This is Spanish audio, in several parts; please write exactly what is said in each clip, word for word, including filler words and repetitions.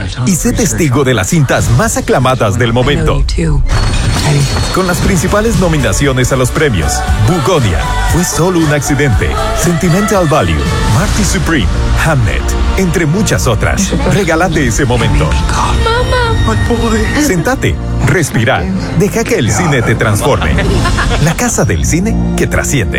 y sé testigo de las cintas más aclamadas del momento. Con las principales nominaciones a los premios: Bugonia, Fue solo un accidente, Sentimental Value, Marty Supreme, Hamnet, entre muchas otras. Regálate ese momento. Sentate, respira, deja que el cine te transforme. La casa del cine que trasciende.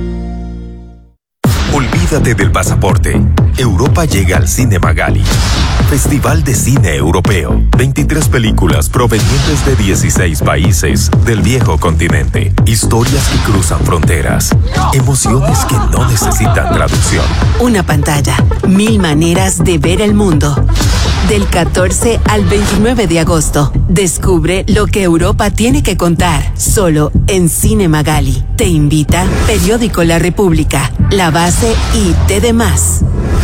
Olvídate del pasaporte. Europa llega al Cine Magali. Festival de Cine Europeo. veintitrés películas provenientes de dieciséis países del viejo continente. Historias que cruzan fronteras. Emociones que no necesitan traducción. Una pantalla. Mil maneras de ver el mundo. Del catorce al veintinueve de agosto. Descubre lo que Europa tiene que contar. Solo en Cine Magali. Te invita Periódico La República, La Base y T D más.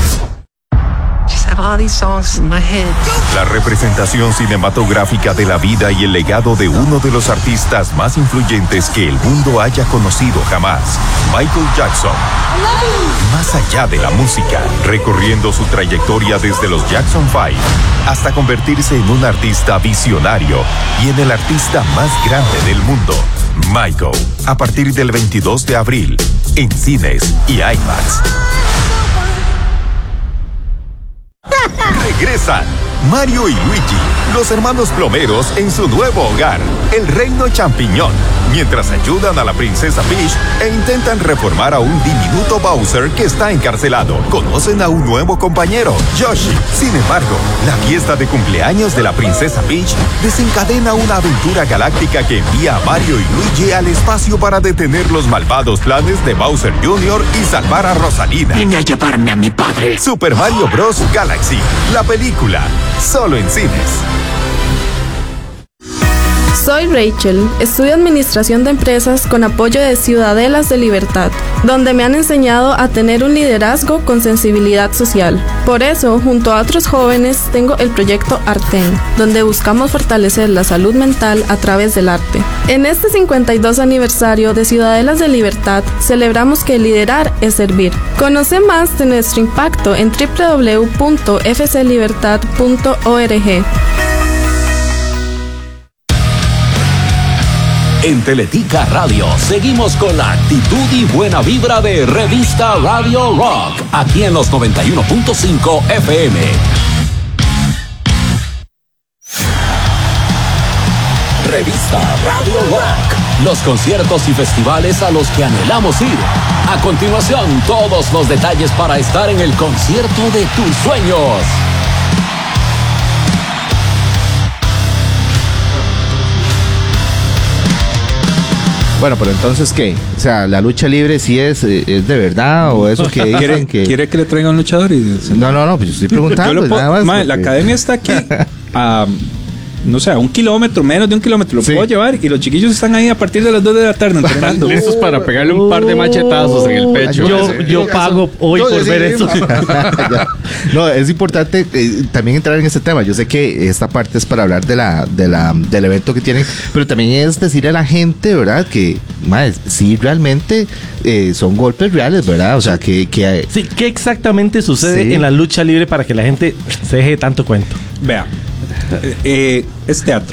La representación cinematográfica de la vida y el legado de uno de los artistas más influyentes que el mundo haya conocido jamás, Michael Jackson. Más allá de la música, recorriendo su trayectoria desde los Jackson Five hasta convertirse en un artista visionario y en el artista más grande del mundo. Michael, a partir del veintidós de abril, en cines y IMAX. Regresan Mario y Luigi, los hermanos plomeros en su nuevo hogar, el Reino Champiñón, mientras ayudan a la princesa Peach e intentan reformar a un diminuto Bowser que está encarcelado. Conocen a un nuevo compañero, Yoshi. Sin embargo, la fiesta de cumpleaños de la princesa Peach desencadena una aventura galáctica que envía a Mario y Luigi al espacio para detener los malvados planes de Bowser junior y salvar a Rosalina. Vine a llevarme a mi padre. Super Mario Bros. Galaxy, la película, solo en cines. Soy Rachel, estudio Administración de Empresas con apoyo de Ciudadelas de Libertad, donde me han enseñado a tener un liderazgo con sensibilidad social. Por eso, junto a otros jóvenes, tengo el proyecto Arten, donde buscamos fortalecer la salud mental a través del arte. En este cincuenta y dos aniversario de Ciudadelas de Libertad, celebramos que liderar es servir. Conoce más de nuestro impacto en doble u doble u doble u punto f c libertad punto org. En Teletica Radio seguimos con la actitud y buena vibra de Revista Radio Rock, aquí en los noventa y uno punto cinco F M. Revista Radio Rock, los conciertos y festivales a los que anhelamos ir. A continuación, todos los detalles para estar en el concierto de tus sueños. Bueno, pero entonces, ¿qué? O sea, ¿la lucha libre sí es, es de verdad o eso que dicen ¿Quiere, que...? ¿Quiere que le traiga un luchador? Y... No, no, no, pues yo estoy preguntando. Yo lo puedo, nada más mae, porque... La academia está aquí a, no sé, a un kilómetro, menos de un kilómetro. Lo sí. puedo llevar y los chiquillos están ahí a partir de las dos de la tarde entrenando. Listos para pegarle un par de machetazos en el pecho. Yo, yo pago hoy por ver eso. No, es importante eh, también entrar en este tema. Yo sé que esta parte es para hablar de la, de la, del evento que tienen, pero también es decirle a la gente, ¿verdad? Que, más, sí, realmente eh, son golpes reales, ¿verdad? O sea, que... que sí, ¿qué exactamente sucede sí. en la lucha libre para que la gente se deje de tanto cuento? Vea, eh, es teatro.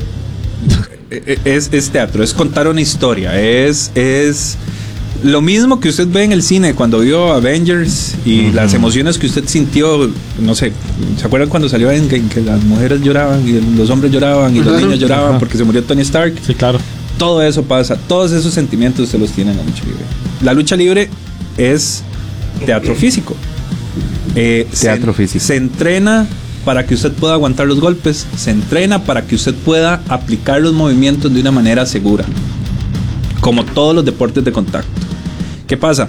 es, es teatro, es contar una historia. Es... es lo mismo que usted ve en el cine cuando vio Avengers y uh-huh. las emociones que usted sintió, no sé, ¿se acuerdan cuando salió en que, en que las mujeres lloraban y los hombres lloraban y uh-huh. los niños lloraban uh-huh. porque se murió Tony Stark? Sí, claro. Todo eso pasa, todos esos sentimientos usted los tiene en la lucha libre. La lucha libre es teatro físico. Eh, teatro se, físico. Se entrena para que usted pueda aguantar los golpes, se entrena para que usted pueda aplicar los movimientos de una manera segura, como todos los deportes de contacto. ¿Qué pasa?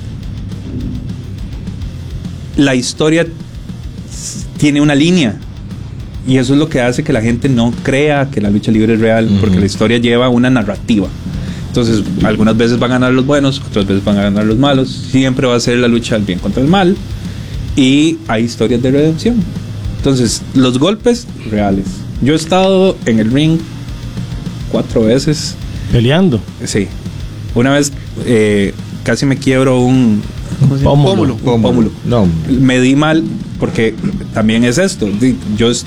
La historia tiene una línea y eso es lo que hace que la gente no crea que la lucha libre es real, uh-huh. porque la historia lleva una narrativa. Entonces, algunas veces van a ganar los buenos, otras veces van a ganar los malos. Siempre va a ser la lucha del bien contra el mal y hay historias de redención. Entonces, los golpes reales. Yo he estado en el ring cuatro veces. ¿Peleando? Sí. Una vez eh, casi me quiebro un pómulo. pómulo. Un pómulo. No. Me di mal porque también es esto. Yo